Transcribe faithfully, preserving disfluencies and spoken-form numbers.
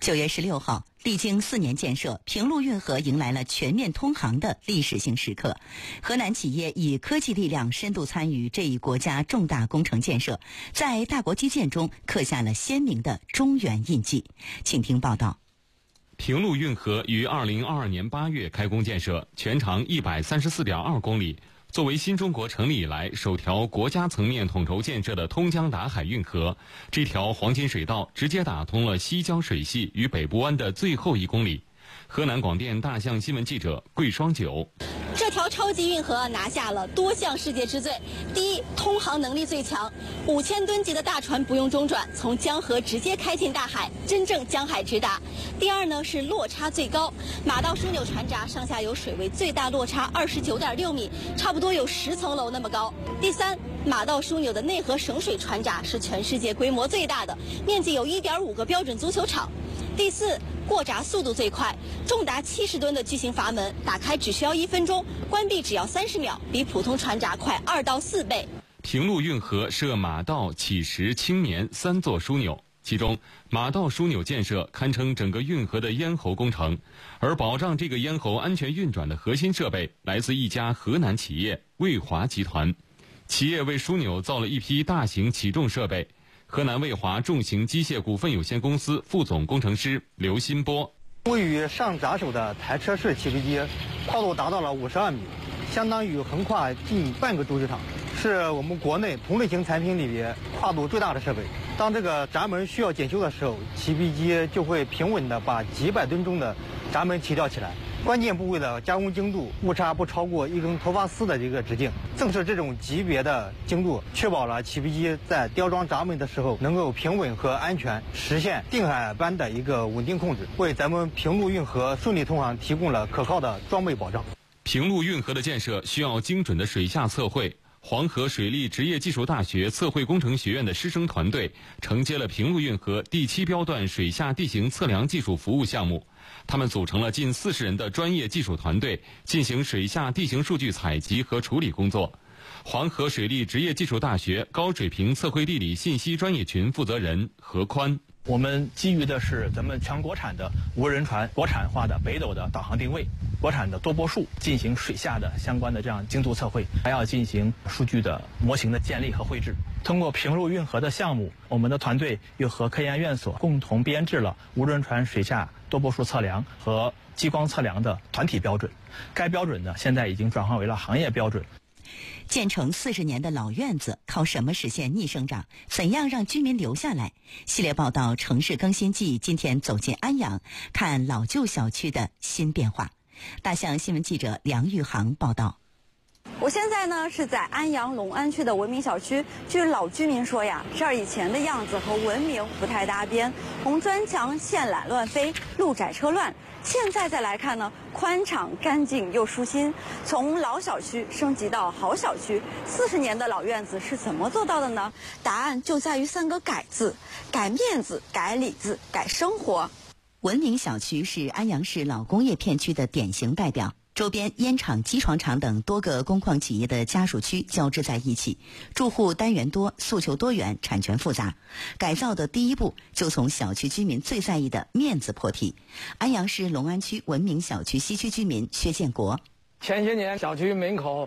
九月十六号，历经四年建设，平陆运河迎来了全面通航的历史性时刻。河南企业以科技力量深度参与这一国家重大工程建设，在大国基建中刻下了鲜明的中原印记。请听报道。 平陆运河于二零二二年八月开工建设，全长一百三十四点二公里。作为新中国成立以来首条国家层面统筹建设的通江达海运河，这条黄金水道直接打通了西交水系与北部湾的最后一公里。河南广电大象新闻记者桂双九。 这条超级运河拿下了多项世界之最：第一，通航能力最强，五千吨级的大船不用中转，从江河直接开进大海，真正江海直达；第二呢，是落差最高，马道枢纽船闸上下游水位最大落差二十九点六米，差不多有十层楼那么高；第三，马道枢纽的内河省水船闸是全世界规模最大的，面积有一点五个标准足球场；第四，过闸速度最快，重达七十吨的巨型阀门打开只需要一分钟，关闭只要三十秒，比普通船闸快二到四倍。 平陆运河设马道、起石、青绵三座枢纽，其中马道枢纽建设堪称整个运河的咽喉工程，而保障这个咽喉安全运转的核心设备来自一家河南企业卫华集团。企业为枢纽造了一批大型起重设备。河南卫华重型机械股份有限公司副总工程师刘新波： 位于上闸手的台车式起飞机，跨度达到了五十二米，相当于横跨近半个足球场，是我们国内同类型产品里边跨度最大的设备。当这个闸门需要检修的时候，起飞机就会平稳地把几百吨重的闸门提吊起来。关键部位的加工精度误差不超过一根头发丝的一个直径，正是这种级别的精度，确保了起飞机在吊装闸门的时候能够平稳和安全，实现定海般的一个稳定控制，为咱们平陆运河顺利通航提供了可靠的装备保障。 平陆运河的建设需要精准的水下测绘。黄河水利职业技术大学测绘工程学院的师生团队承接了平陆运河第七标段水下地形测量技术服务项目，他们组成了近四十人的专业技术团队，进行水下地形数据采集和处理工作。黄河水利职业技术大学高水平测绘地理信息专业群负责人何宽： 我们基于的是咱们全国产的无人船国产化的北斗的导航定位，国产的多波束进行水下的相关的这样精度测绘，还要进行数据的模型的建立和绘制。通过平陆运河的项目，我们的团队又和科研院所共同编制了无人船水下多波束测量和激光测量的团体标准，该标准呢现在已经转化为了行业标准。 建成四十年的老院子靠什么实现逆生长？怎样让居民留下来？系列报道《城市更新记》今天走进安阳，看老旧小区的新变化。大象新闻记者梁玉航报道。 我现在呢是在安阳隆安区的文明小区。据老居民说呀，这儿以前的样子和文明不太搭边，红砖墙线缆乱飞，路窄车乱。现在再来看呢，宽敞干净又舒心。从老小区升级到好小区，四十年的老院子是怎么做到的呢？答案就在于三个改字：改面子、改里子、改生活。 文明小区是安阳市老工业片区的典型代表，周边烟厂、机床厂等多个工矿企业的家属区交织在一起，住户单元多，诉求多元，产权复杂。改造的第一步就从小区居民最在意的面子破题。安阳市隆安区文明小区西区居民薛建国： 前些年小区门口